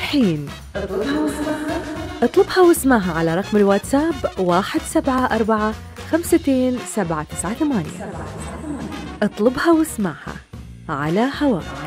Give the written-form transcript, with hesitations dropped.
الحين اطلبها واسمعها على رقم الواتساب 174 52 798. اطلبها واسمعها على هواك.